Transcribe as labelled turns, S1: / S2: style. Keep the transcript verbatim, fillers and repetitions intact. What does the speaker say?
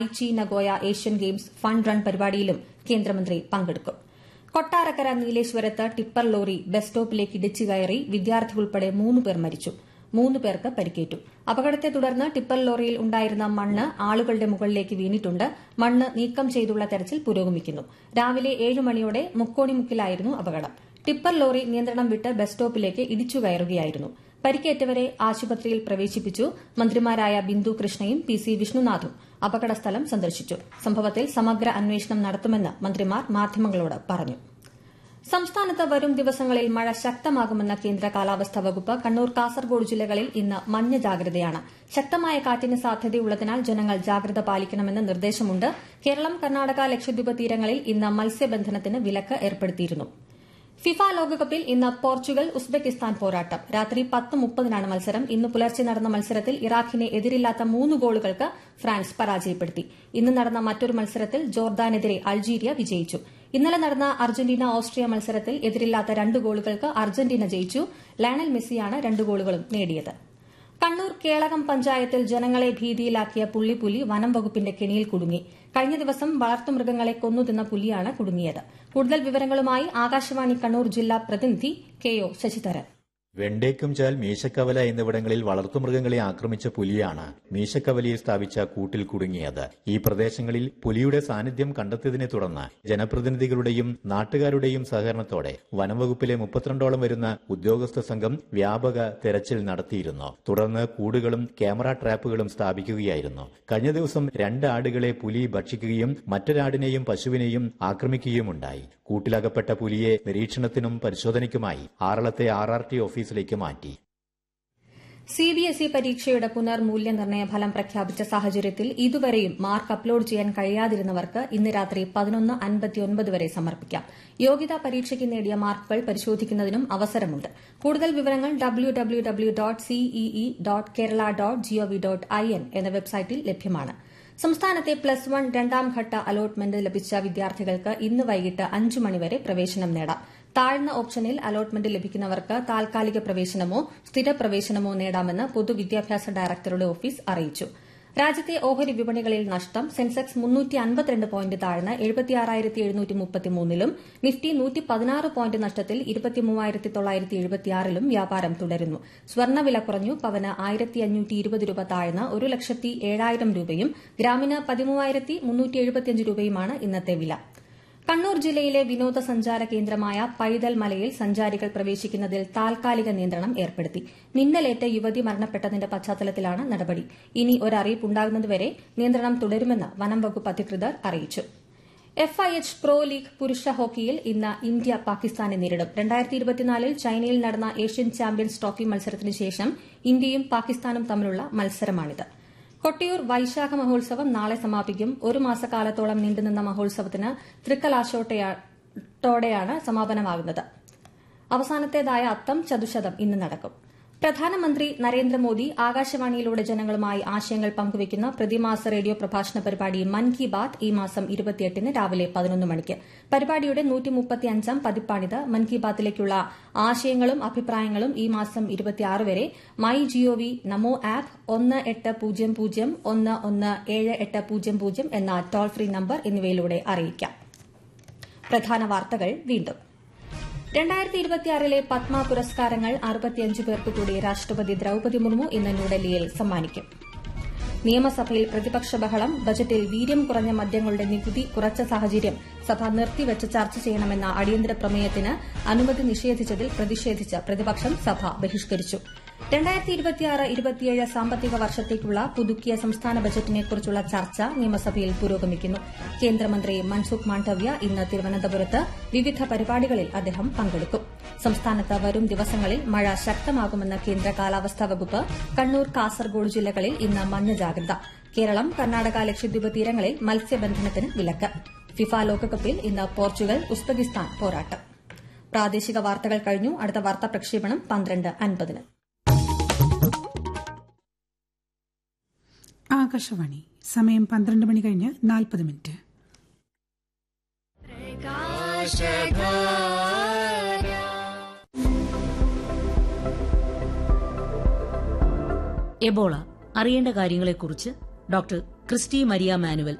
S1: Aichi Nagoya Asian games fund run പരിപാടിയിലും കേന്ദ്രമന്ത്രി പങ്കെടുക്കും. കൊട്ടാരക്കര നീലേശ്വരത്ത് ടിപ്പർ ലോറി ബസ് സ്റ്റോപ്പിലേക്ക് ഇടിച്ചു കയറി വിദ്യാർത്ഥി ഉൾപ്പെടെ മൂന്ന് പേർ മരിച്ചു. മൂന്ന് പേർക്ക് പരിക്കേറ്റു. അപകടത്തെ തുടർന്ന് ടിപ്പർ ലോറിയിൽ ഉണ്ടായിരുന്ന മണ്ണ് ആളുകളുടെ മുകളിലേക്ക് വീണിട്ടുണ്ട്. മണ്ണ് നീക്കം ചെയ്തുള്ള തെരച്ചിൽ പുരോഗമിക്കുന്നു. രാവിലെ ഏഴ് മണിയോടെ മുക്കോണിമുക്കിലായിരുന്നു അപകടം. ടിപ്പർ ലോറി നിയന്ത്രണം വിട്ട് ബസ് സ്റ്റോപ്പിലേക്ക് ഇടിച്ചു കയറുകയായിരുന്നു. പരിക്കേറ്റവരെ ആശുപത്രിയിൽ പ്രവേശിപ്പിച്ചു. മന്ത്രിമാരായ ബിന്ദു കൃഷ്ണയും പി സി വിഷ്ണുനാഥും അപകടസ്ഥലം സന്ദർശിച്ചു. സംഭവത്തിൽ സമഗ്ര അന്വേഷണം നടത്തുമെന്ന് മന്ത്രിമാർ മാധ്യമങ്ങളോട് പറഞ്ഞു. സംസ്ഥാനത്ത് വരും ദിവസങ്ങളിൽ മഴ ശക്തമാകുമെന്ന കേന്ദ്ര കാലാവസ്ഥാ വകുപ്പ്. കണ്ണൂർ, കാസർഗോഡ് ജില്ലകളിൽ ഇന്ന് മഞ്ഞ ജാഗ്രതയാണ്. ശക്തമായ കാറ്റിന് സാധ്യതയുള്ളതിനാൽ ജനങ്ങൾ ജാഗ്രത പാലിക്കണമെന്ന് നിർദ്ദേശമുണ്ട്. കേരളം, കർണാടക, ലക്ഷദ്വീപ് തീരങ്ങളിൽ ഇന്ന് മത്സ്യബന്ധനത്തിന് വിലക്ക് ഏർപ്പെടുത്തിയിരുന്നു. ഫിഫ ലോകകപ്പിൽ ഇന്ന് പോർച്ചുഗൽ ഉസ്ബെക്കിസ്ഥാൻ പോരാട്ടം. രാത്രി പത്ത് മുപ്പതിനാണ് മത്സരം. ഇന്ന് പുലർച്ചെ നടന്ന മത്സരത്തിൽ ഇറാഖിനെ എതിരില്ലാത്ത മൂന്ന് ഗോളുകൾക്ക് ഫ്രാൻസ് പരാജയപ്പെടുത്തി. ഇന്ന് നടന്ന മറ്റൊരു മത്സരത്തിൽ ജോർദാനെതിരെ അൾജീരിയ വിജയിച്ചു. ഇന്നലെ നടന്ന അർജന്റീന ഓസ്ട്രിയ മത്സരത്തിൽ എതിരില്ലാത്ത രണ്ട് ഗോളുകൾക്ക് അർജന്റീന ജയിച്ചു. ലയണൽ മെസ്സിയാണ് രണ്ട് ഗോളുകളും നേടിയത്. കണ്ണൂർ കേളകം പഞ്ചായത്തിൽ ജനങ്ങളെ ഭീതിയിലാക്കിയ പുള്ളിപ്പുലി വനം വകുപ്പിന്റെ കെണിയിൽ കുടുങ്ങി. കഴിഞ്ഞ ദിവസം വളർത്തുമൃഗങ്ങളെ കൊന്നുതിന്ന പുലിയാണ് കുടുങ്ങിയത്. കൂടുതൽ വിവരങ്ങളുമായി ആകാശവാണി കണ്ണൂർ ജില്ലാ പ്രതിനിധി കെ ഒ ശശിധരൻ.
S2: വെണ്ടേക്കുംചാൽ, മീശക്കവല എന്നിവിടങ്ങളിൽ വളർത്തുമൃഗങ്ങളെ ആക്രമിച്ച പുലിയാണ് മീശക്കവലയിൽ സ്ഥാപിച്ച കൂട്ടിൽ കുടുങ്ങിയത്. ഈ പ്രദേശങ്ങളിൽ പുലിയുടെ സാന്നിധ്യം കണ്ടെത്തിയതിനെ തുടർന്ന് ജനപ്രതിനിധികളുടെയും നാട്ടുകാരുടെയും സഹകരണത്തോടെ വനംവകുപ്പിലെ മുപ്പത്തിരണ്ടോളം വരുന്ന ഉദ്യോഗസ്ഥ സംഘം വ്യാപക തെരച്ചിൽ നടത്തിയിരുന്നു. തുടർന്ന് കൂടുകളും ക്യാമറ ട്രാപ്പുകളും സ്ഥാപിക്കുകയായിരുന്നു. കഴിഞ്ഞ ദിവസം രണ്ട് ആടുകളെ പുലി ഭക്ഷിക്കുകയും മറ്റൊരാടിനെയും പശുവിനെയും ആക്രമിക്കുകയുമുണ്ടായി. കൂട്ടിലകപ്പെട്ട പുലിയെ നിരീക്ഷണത്തിനും പരിശോധനയ്ക്കുമായി ആറളത്തെ ആർ ആർ ടി ഓഫീസിലേക്ക് മാറ്റി.
S1: സിബിഎസ്ഇ പരീക്ഷയുടെ പുനർമൂല്യനിർണ്ണയ ഫലം പ്രഖ്യാപിച്ച സാഹചര്യത്തിൽ ഇതുവരെയും മാർക്ക് അപ്ലോഡ് ചെയ്യാൻ കഴിയാതിരുന്നവർക്ക് ഇന്ന് രാത്രി പതിനൊന്ന് അൻപത്തിയൊൻപത് വരെ സമർപ്പിക്കാം. യോഗ്യതാ പരീക്ഷയ്ക്ക് നേടിയ മാർക്കുകൾ പരിശോധിക്കുന്നതിനും അവസരമുണ്ട്. കൂടുതൽ വിവരങ്ങൾ W W W dot CEE dot Kerala dot G O V dot I N എന്ന വെബ്സൈറ്റിൽ ലഭ്യമാണ്. സംസ്ഥാനത്തെ പ്ലസ് വൺ രണ്ടാംഘട്ട അലോട്ട്മെന്റ് ലഭിച്ച വിദ്യാർത്ഥികൾക്ക് ഇന്ന് വൈകിട്ട് അഞ്ച് മണിവരെ പ്രവേശനം നേടാം. താഴ്ന്ന ഓപ്ഷനിൽ അലോട്ട്മെന്റ് ലഭിക്കുന്നവർക്ക് താൽക്കാലിക പ്രവേശനമോ സ്ഥിര പ്രവേശനമോ നേടാമെന്ന് പൊതുവിദ്യാഭ്യാസ ഡയറക്ടറുടെ ഓഫീസ് അറിയിച്ചു. രാജ്യത്തെ ഓഹരി വിപണികളിൽ നഷ്ടം. സെൻസെക്സ് മുന്നൂറ്റി അൻപത്തിരണ്ട് പോയിന്റ് താഴ്ന്ന് എഴുപത്തിയാറായിരത്തി എഴുന്നൂറ്റി മുപ്പത്തിമൂന്നിലും നിഫ്റ്റി നൂറ്റി പതിനാറ് പോയിന്റ് നഷ്ടത്തിൽ ഇരുപത്തിമൂവായിരത്തി തൊള്ളായിരത്തി എഴുപത്തിയാറിലും വ്യാപാരം തുടരുന്നു. സ്വർണ്ണവില കുറഞ്ഞു. പവന് ആയിരത്തി അഞ്ഞൂറ്റി ഇരുപത് രൂപ താഴ്ന്ന് ഒരു ലക്ഷത്തി ഏഴായിരം രൂപയും ഗ്രാമിന് പതിമൂവായിരത്തി മുന്നൂറ്റി എഴുപത്തിയഞ്ച് രൂപയുമാണ് ഇന്നത്തെ വില. കണ്ണൂർ ജില്ലയിലെ വിനോദസഞ്ചാര കേന്ദ്രമായ പൈതൽ മലയിൽ സഞ്ചാരികൾ പ്രവേശിക്കുന്നതിൽ താൽക്കാലിക നിയന്ത്രണം ഏർപ്പെടുത്തി. മിന്നലേറ്റ് യുവതി മരണപ്പെട്ടതിന്റെ പശ്ചാത്തലത്തിലാണ് നടപടി. ഇനി ഒരറിയിപ്പുണ്ടാകുന്നതുവരെ നിയന്ത്രണം തുടരുമെന്ന് വനം വകുപ്പ് അധികൃതർ അറിയിച്ചു. F I H pro league പുരുഷ ഹോക്കിയിൽ ഇന്ന് ഇന്ത്യ പാകിസ്ഥാനെ നേരിടും. രണ്ടായിരത്തി ഇരുപത്തിനാലിൽ ചൈനയിൽ നടന്ന ഏഷ്യൻ ചാമ്പ്യൻസ് ട്രോഫി മത്സരത്തിന് ശേഷം ഇന്ത്യയും പാകിസ്ഥാനും തമ്മിലുള്ള മത്സരമാണിത്. കൊട്ടിയൂർ വൈശാഖ മഹോത്സവം നാളെ സമാപിക്കും. ഒരു മാസക്കാലത്തോളം നീണ്ടുനിന്ന മഹോത്സവത്തിന് തൃക്കലാശോട്ടോടെയാണ് സമാപനമാകുന്നത്. അവസാനത്തേതായ അത്തം ചതുശതം ഇന്ന് നടക്കും. പ്രധാനമന്ത്രി നരേന്ദ്രമോദി ആകാശവാണിയിലൂടെ ജനങ്ങളുമായി ആശയങ്ങൾ പങ്കുവയ്ക്കുന്ന പ്രതിമാസ റേഡിയോ പ്രഭാഷണ പരിപാടി മൻ കി ബാത് ഈ മാസം ഇരുപത്തിയെട്ടിന് രാവിലെ പതിനൊന്ന് മണിക്ക്. പരിപാടിയുടെ നൂറ്റിമുപ്പത്തിയഞ്ചാം പതിപ്പാണിത്. മൻ കി ബാത്തിലേക്കുള്ള ആശയങ്ങളും അഭിപ്രായങ്ങളും ഈ മാസം ഇരുപത്തിയാറ് വരെ മൈ ജിഒവി, നമോ ആപ്പ്, ഒന്ന് എട്ട് പൂജ്യം പൂജ്യം ഒന്ന് ഒന്ന് ഏഴ് എട്ട് പൂജ്യം പൂജ്യം എന്ന ടോൾ ഫ്രീ നമ്പർ എന്നിവയിലൂടെ അറിയിക്കാം. പ്രധാന വാർത്തകൾ വീണ്ടും. രണ്ടായിരത്തി ഇരുപത്തിയാറിലെ പത്മ പുരസ്കാരങ്ങൾ അറുപത്തിയഞ്ച് പേർക്ക് കൂടി രാഷ്ട്രപതി ദ്രൌപദി മുർമു ഇന്ന് ന്യൂഡൽഹിയിൽ സമ്മാനിക്കും. നിയമസഭയിൽ പ്രതിപക്ഷ ബഹളം. ബജറ്റിൽ വീര്യം കുറഞ്ഞ മദ്യങ്ങളുടെ നികുതി കുറച്ച സാഹചര്യം സഭ നിർത്തിവച്ച് ചർച്ച ചെയ്യണമെന്ന അടിയന്തര പ്രമേയത്തിന് അനുമതി നിഷേധിച്ചതിൽ പ്രതിഷേധിച്ച് പ്രതിപക്ഷം സഭ ബഹിഷ്കരിച്ചു. രണ്ടായിരത്തി ഇരുപത്തിയാറ് ഇരുപത്തിയേഴ് സാമ്പത്തിക വർഷത്തേക്കുള്ള പുതുക്കിയ സംസ്ഥാന ബജറ്റിനെക്കുറിച്ചുള്ള ചർച്ച നിയമസഭയിൽ പുരോഗമിക്കുന്നു. കേന്ദ്രമന്ത്രി മൻസുഖ് മാണ്ഡവ്യ ഇന്ന് തിരുവനന്തപുരത്ത് വിവിധ പരിപാടികളിൽ അദ്ദേഹം പങ്കെടുക്കും. സംസ്ഥാനത്ത് വരും ദിവസങ്ങളിൽ മഴ ശക്തമാകുമെന്ന് കേന്ദ്ര കാലാവസ്ഥാ വകുപ്പ്. കണ്ണൂർ, കാസർഗോഡ് ജില്ലകളിൽ ഇന്ന് മഞ്ഞ ജാഗ്രത. കേരളം, കർണാടക, ലക്ഷദ്വീപ് തീരങ്ങളിൽ മത്സ്യബന്ധനത്തിന് വിലക്ക്. ഫിഫ ലോകകപ്പിൽ ഇന്ന് പോർച്ചുഗൽ ഉസ്ബെക്കിസ്ഥാൻ പോരാട്ടം. പ്രാദേശിക വാർത്തകൾ കഴിഞ്ഞു. അടുത്ത വാർത്താ പ്രക്ഷേപണം പന്ത്രണ്ട് അൻപതിന്.
S3: ആകാശവാണി. സമയം പന്ത്രണ്ട് മണി കഴിഞ്ഞ് നാൽപ്പത് മിനിറ്റ്.
S4: എബോള അറിയേണ്ട കാര്യങ്ങളെക്കുറിച്ച് ഡോക്ടർ ക്രിസ്റ്റി മരിയ മാനുവൽ